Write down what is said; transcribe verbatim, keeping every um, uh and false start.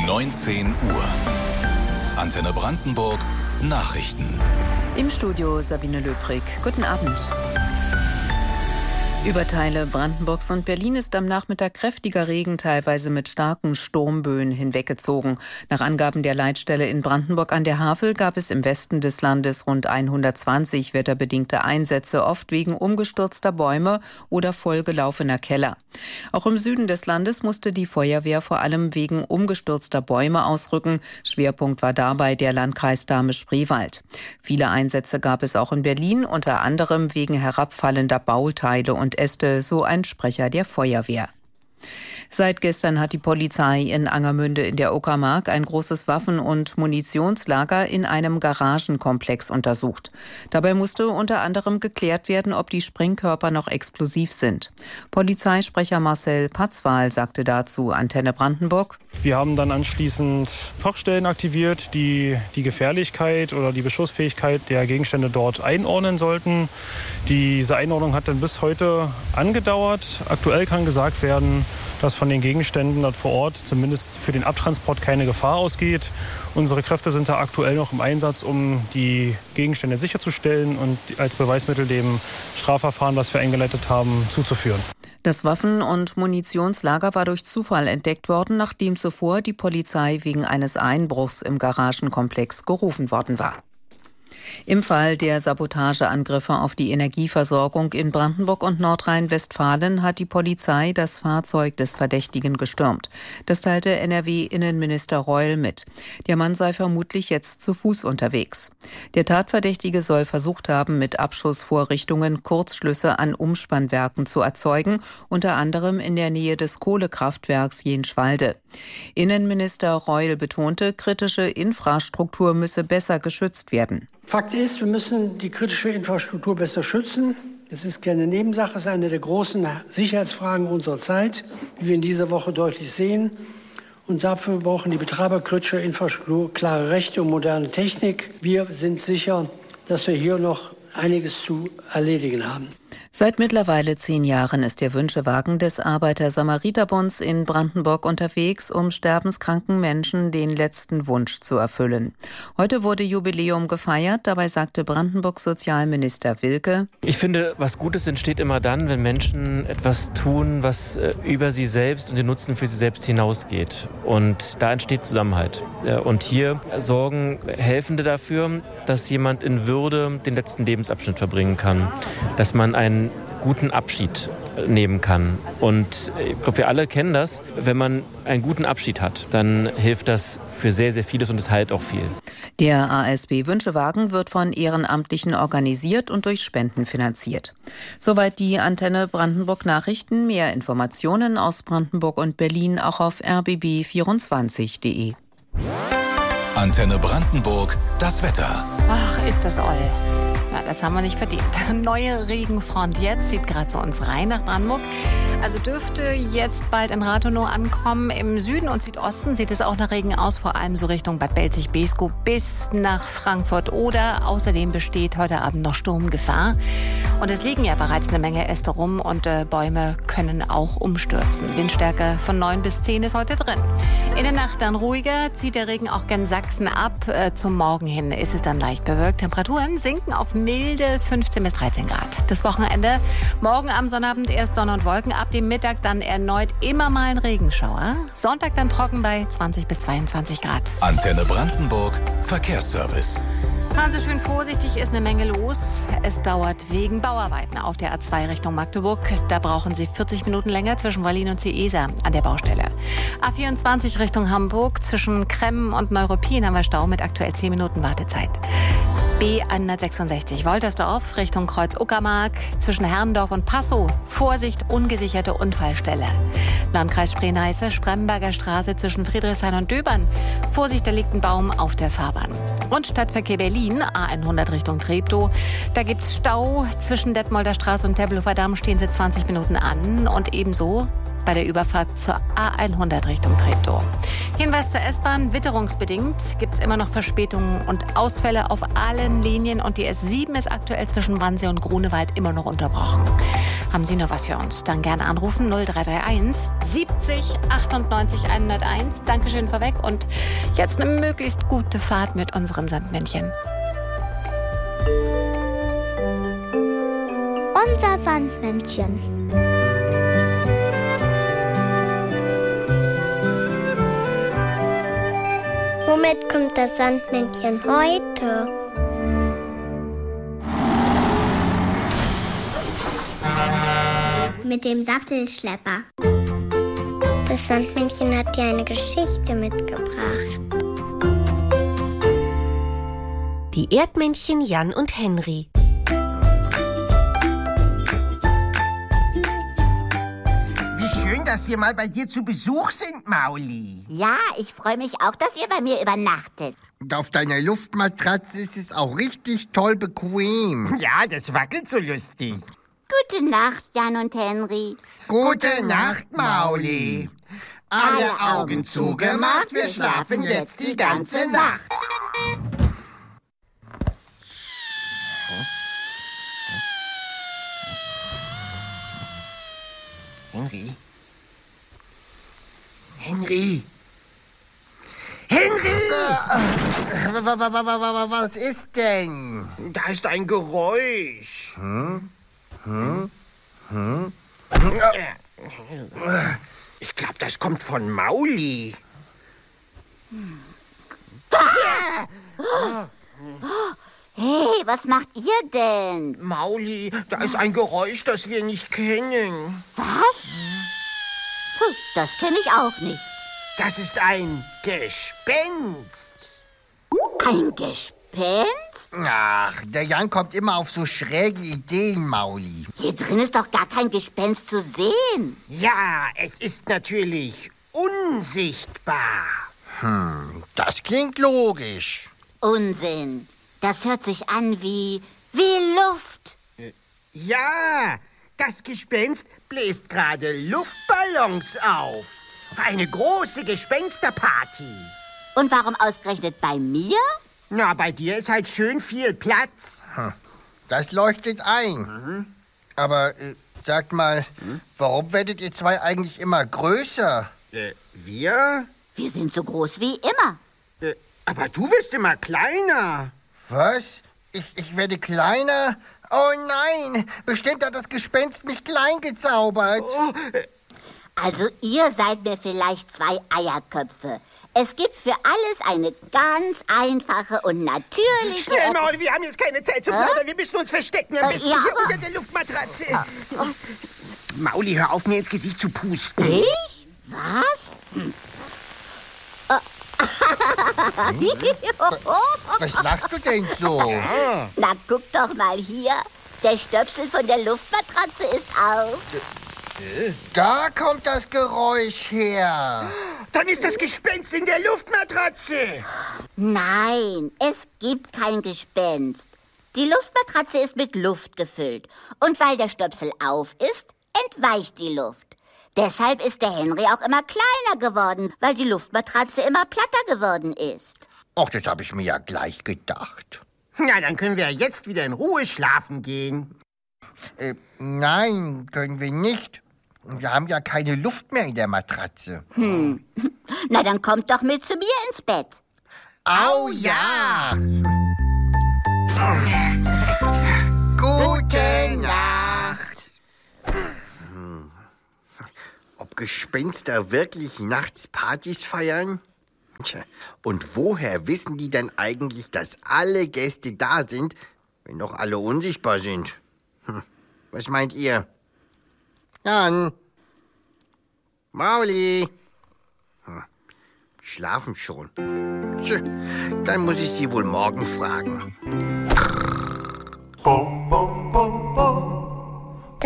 neunzehn Uhr. Antenne Brandenburg Nachrichten. Im Studio Sabine Löbrig. Guten Abend. Über Teile Brandenburgs und Berlin ist am Nachmittag kräftiger Regen, teilweise mit starken Sturmböen hinweggezogen. Nach Angaben der Leitstelle in Brandenburg an der Havel gab es im Westen des Landes rund hundertzwanzig wetterbedingte Einsätze, oft wegen umgestürzter Bäume oder vollgelaufener Keller. Auch im Süden des Landes musste die Feuerwehr vor allem wegen umgestürzter Bäume ausrücken. Schwerpunkt war dabei der Landkreis Dahme-Spreewald. Viele Einsätze gab es auch in Berlin, unter anderem wegen herabfallender Bauteile und Äste, so ein Sprecher der Feuerwehr. Seit gestern hat die Polizei in Angermünde in der Uckermark ein großes Waffen- und Munitionslager in einem Garagenkomplex untersucht. Dabei musste unter anderem geklärt werden, ob die Sprengkörper noch explosiv sind. Polizeisprecher Marcel Patzwal sagte dazu Antenne Brandenburg: Wir haben dann anschließend Fachstellen aktiviert, die die Gefährlichkeit oder die Beschussfähigkeit der Gegenstände dort einordnen sollten. Diese Einordnung hat dann bis heute angedauert. Aktuell kann gesagt werden, dass von den Gegenständen dort vor Ort zumindest für den Abtransport keine Gefahr ausgeht. Unsere Kräfte sind da aktuell noch im Einsatz, um die Gegenstände sicherzustellen und als Beweismittel dem Strafverfahren, das wir eingeleitet haben, zuzuführen. Das Waffen- und Munitionslager war durch Zufall entdeckt worden, nachdem zuvor die Polizei wegen eines Einbruchs im Garagenkomplex gerufen worden war. Im Fall der Sabotageangriffe auf die Energieversorgung in Brandenburg und Nordrhein-Westfalen hat die Polizei das Fahrzeug des Verdächtigen gestürmt. Das teilte N R W-Innenminister Reul mit. Der Mann sei vermutlich jetzt zu Fuß unterwegs. Der Tatverdächtige soll versucht haben, mit Abschussvorrichtungen Kurzschlüsse an Umspannwerken zu erzeugen, unter anderem in der Nähe des Kohlekraftwerks Jenschwalde. Innenminister Reul betonte, kritische Infrastruktur müsse besser geschützt werden. Fakt ist, wir müssen die kritische Infrastruktur besser schützen. Es ist keine Nebensache, es ist eine der großen Sicherheitsfragen unserer Zeit, wie wir in dieser Woche deutlich sehen. Und dafür brauchen die Betreiber kritischer Infrastruktur klare Rechte und moderne Technik. Wir sind sicher, dass wir hier noch einiges zu erledigen haben. Seit mittlerweile zehn Jahren ist der Wünschewagen des Arbeiter-Samariter-Bunds in Brandenburg unterwegs, um sterbenskranken Menschen den letzten Wunsch zu erfüllen. Heute wurde Jubiläum gefeiert, dabei sagte Brandenburgs Sozialminister Wilke: Ich finde, was Gutes entsteht immer dann, wenn Menschen etwas tun, was äh, über sie selbst und den Nutzen für sie selbst hinausgeht. Und da entsteht Zusammenhalt. Äh, und hier sorgen Helfende dafür, dass jemand in Würde den letzten Lebensabschnitt verbringen kann. Dass man einen guten Abschied nehmen kann. Und ich glaube, wir alle kennen das. Wenn man einen guten Abschied hat, dann hilft das für sehr, sehr vieles und es heilt auch viel. Der A S B-Wünschewagen wird von Ehrenamtlichen organisiert und durch Spenden finanziert. Soweit die Antenne Brandenburg Nachrichten. Mehr Informationen aus Brandenburg und Berlin auch auf r b b vierundzwanzig punkt d e. Antenne Brandenburg, das Wetter. Ach, ist das oll. Ja, das haben wir nicht verdient. Neue Regenfront jetzt zieht gerade zu uns rein nach Brandenburg. Also dürfte jetzt bald in Rathenow ankommen. Im Süden und Südosten sieht es auch nach Regen aus, vor allem so Richtung Bad Belzig-Beeskow bis nach Frankfurt oder. Außerdem besteht heute Abend noch Sturmgefahr. Und es liegen ja bereits eine Menge Äste rum und äh, Bäume können auch umstürzen. Windstärke von neun bis zehn ist heute drin. In der Nacht dann ruhiger, zieht der Regen auch gen Sachsen ab. Äh, zum Morgen hin ist es dann leicht bewölkt. Temperaturen sinken auf milde fünfzehn bis dreizehn Grad. Das Wochenende, morgen am Sonnabend erst Sonne und Wolken, ab dem Mittag dann erneut immer mal ein Regenschauer. Sonntag dann trocken bei zwanzig bis zweiundzwanzig Grad. Antenne Brandenburg, Verkehrsservice. Fahren Sie schön vorsichtig, ist eine Menge los. Es dauert wegen Bauarbeiten auf der A zwei Richtung Magdeburg. Da brauchen Sie vierzig Minuten länger zwischen Wallin und Ciesa an der Baustelle. A vierundzwanzig Richtung Hamburg, zwischen Kremmen und Neuruppin haben wir Stau mit aktuell zehn Minuten Wartezeit. B hundertsechsundsechzig Woltersdorf Richtung Kreuz Uckermark, zwischen Herrndorf und Passow. Vorsicht, ungesicherte Unfallstelle. Landkreis Spree-Neiße, Spremberger Straße zwischen Friedrichshain und Döbern. Vorsicht, da liegt ein Baum auf der Fahrbahn. Und Stadtverkehr Berlin, A hundert Richtung Treptow. Da gibt's Stau. Zwischen Detmolder Straße und Tempelhofer Damm stehen Sie zwanzig Minuten an. Und ebenso bei der Überfahrt zur A hundert Richtung Treptow. Hinweis zur S-Bahn. Witterungsbedingt gibt es immer noch Verspätungen und Ausfälle auf allen Linien. Und die S sieben ist aktuell zwischen Wannsee und Grunewald immer noch unterbrochen. Haben Sie noch was für uns? Dann gerne anrufen. null drei drei eins siebzig achtundneunzig hunderteins. Dankeschön vorweg. Und jetzt eine möglichst gute Fahrt mit unseren Sandmännchen. Unser Sandmännchen. Womit kommt das Sandmännchen heute? Mit dem Sattelschlepper. Das Sandmännchen hat dir eine Geschichte mitgebracht. Die Erdmännchen Jan und Henry. Dass wir mal bei dir zu Besuch sind, Mauli. Ja, ich freue mich auch, dass ihr bei mir übernachtet. Und auf deiner Luftmatratze ist es auch richtig toll bequem. Ja, das wackelt so lustig. Gute Nacht, Jan und Henry. Gute Nacht, Mauli. Alle Augen zugemacht, wir schlafen jetzt die ganze Nacht. Henry? Henry! Henry! Was ist denn? Da ist ein Geräusch. Hm? Hm? Hm? Ich glaube, das kommt von Mauli. Hey, was macht ihr denn? Mauli, da ist ein Geräusch, das wir nicht kennen. Was? Puh, das kenne ich auch nicht. Das ist ein Gespenst. Ein Gespenst? Ach, der Jan kommt immer auf so schräge Ideen, Mauli. Hier drin ist doch gar kein Gespenst zu sehen. Ja, es ist natürlich unsichtbar. Hm, das klingt logisch. Unsinn. Das hört sich an wie, wie Luft. Ja, das Gespenst bläst gerade Luftballons auf. Für eine große Gespensterparty. Und warum ausgerechnet bei mir? Na, bei dir ist halt schön viel Platz. Hm. Das leuchtet ein. Mhm. Aber äh, sagt mal, hm? warum werdet ihr zwei eigentlich immer größer? Äh, wir? Wir sind so groß wie immer. Äh, aber du wirst immer kleiner. Was? Ich, ich werde kleiner? Oh nein, bestimmt hat das Gespenst mich klein gezaubert. Oh. Also ihr seid mir vielleicht zwei Eierköpfe. Es gibt für alles eine ganz einfache und natürliche... Schnell, Maul, wir haben jetzt keine Zeit zu plaudern. Wir müssen uns verstecken, am besten äh, ja, hier aber... unter der Luftmatratze. Oh, oh. Mauli, hör auf, mir ins Gesicht zu pusten. Ich? Was? Hm. Was lachst du denn so? Na, guck doch mal hier. Der Stöpsel von der Luftmatratze ist auf. Da kommt das Geräusch her. Dann ist das Gespenst in der Luftmatratze. Nein, es gibt kein Gespenst. Die Luftmatratze ist mit Luft gefüllt. Und weil der Stöpsel auf ist, entweicht die Luft. Deshalb ist der Henry auch immer kleiner geworden, weil die Luftmatratze immer platter geworden ist. Ach, das habe ich mir ja gleich gedacht. Na, dann können wir jetzt wieder in Ruhe schlafen gehen. Äh, nein, können wir nicht. Wir haben ja keine Luft mehr in der Matratze. Hm. Na, dann kommt doch mit zu mir ins Bett. Au ja! Gute Nacht! Hm. Ob Gespenster wirklich nachts Partys feiern? Tja, und woher wissen die denn eigentlich, dass alle Gäste da sind, wenn doch alle unsichtbar sind? Hm. Was meint ihr? Jan? Mauli? Hm. Schlafen schon. Tja, dann muss ich sie wohl morgen fragen.